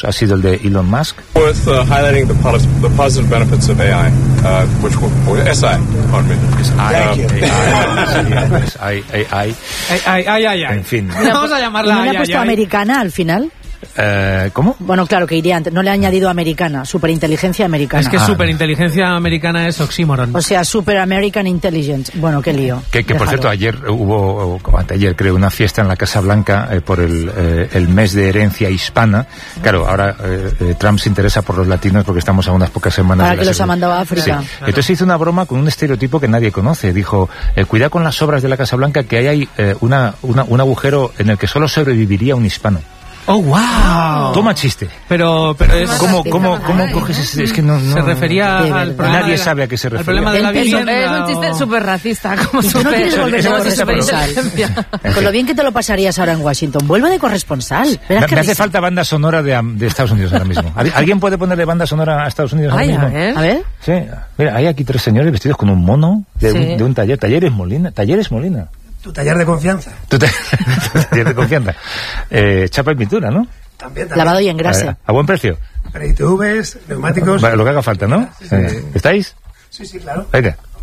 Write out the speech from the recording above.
ha sido el de Elon Musk. Worth highlighting the positive benefits of AI, which SI, pardon me. En fin. Vamos a llamarla. ¿No le ha puesto americana al final? ¿Cómo? Bueno, claro, que iría antes. No le ha añadido americana, superinteligencia americana. Es que superinteligencia americana es oxímoron. O sea, Super American Intelligence. Bueno, qué lío. Que por cierto, ayer hubo, anteayer creo, una fiesta en la Casa Blanca por el mes de herencia hispana. Claro, ahora Trump se interesa por los latinos porque estamos a unas pocas semanas. Para que los ha mandado a África. Sí. Claro. Entonces hizo una broma con un estereotipo que nadie conoce. Dijo, cuidado con las obras de la Casa Blanca, que ahí hay un agujero en el que solo sobreviviría un hispano. ¡Oh, wow! Toma chiste. Pero es... ¿Cómo coges ese? Es que no... Se refería al problema... Nadie sabe a qué se refiere. Al problema de la vivienda. Es un chiste súper racista, como súper... No quieres volver de corresponsal. Con lo bien que te lo pasarías ahora en Washington. Vuelve de corresponsal. Me hace falta banda sonora de Estados Unidos ahora mismo. ¿Alguien puede ponerle banda sonora a Estados Unidos ahora mismo? A ver. Sí. Mira, hay aquí 3 señores vestidos con un mono de un taller. Talleres Molina. Tu taller de confianza. Tu taller de confianza. Chapa y pintura, ¿no? También. Lavado y engrase. ¿A buen precio? Para ITVs, neumáticos... Vale, lo que haga falta, ¿no? Sí. ¿Estáis? Sí, claro. Venga.